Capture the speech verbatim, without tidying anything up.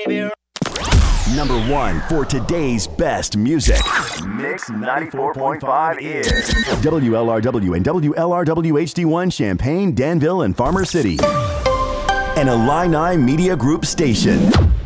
baby. Number one for today's best music. Mix ninety-four point five is W L R W and W L R W H D one Champaign, Danville, and Farmer City. An Illini Media Group station.